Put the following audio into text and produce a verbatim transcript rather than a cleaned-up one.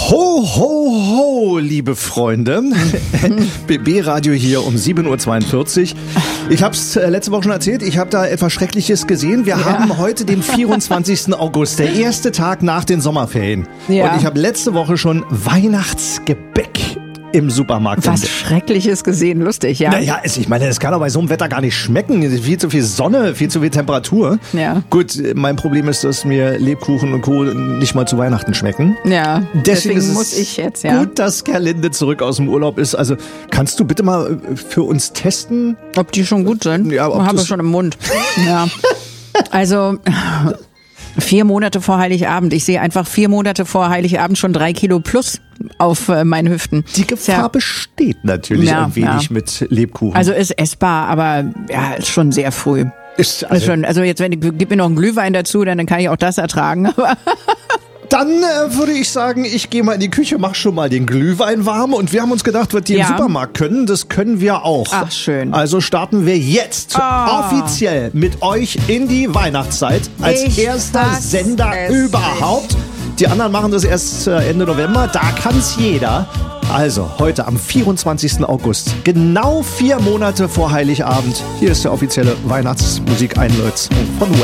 Ho, ho, ho, liebe Freunde. B B-Radio hier um sieben Uhr zweiundvierzig. Ich habe es äh, letzte Woche schon erzählt, ich habe da etwas Schreckliches gesehen. Wir ja. haben heute den vierundzwanzigsten August, der erste Tag nach den Sommerferien. Ja. Und ich habe letzte Woche schon Weihnachtsgebäck im Supermarkt. Was Schreckliches gesehen, lustig, ja. Naja, ich meine, das kann doch bei so einem Wetter gar nicht schmecken. Viel zu viel Sonne, viel zu viel Temperatur. Ja. Gut, mein Problem ist, dass mir Lebkuchen und Co. nicht mal zu Weihnachten schmecken. Ja, deswegen, deswegen ist muss es ich jetzt, ja. gut, dass Gerlinde zurück aus dem Urlaub ist. Also kannst du bitte mal für uns testen? Ob die schon gut sind? Ja, ob habe ich schon im Mund. Ja. Also... Vier Monate vor Heiligabend. Ich sehe einfach vier Monate vor Heiligabend schon drei Kilo plus auf äh, meinen Hüften. Die Gefahr ja, besteht natürlich ja, ein wenig ja. mit Lebkuchen. Also ist essbar, aber ja, ist schon sehr früh. Ist also, ist schon, also jetzt, wenn ich, gib mir noch einen Glühwein dazu, dann, dann kann ich auch das ertragen. Aber Dann äh, würde ich sagen, ich gehe mal in die Küche, mach schon mal den Glühwein warm. Und wir haben uns gedacht, was die ja. im Supermarkt können, das können wir auch. Ach, schön. Also starten wir jetzt oh. offiziell mit euch in die Weihnachtszeit als ich erster Sender überhaupt. Nicht. Die anderen machen das erst Ende November, da kann's jeder. Also heute am vierundzwanzigsten August, genau vier Monate vor Heiligabend. Hier ist der offizielle Weihnachtsmusik-Einlötz von Web.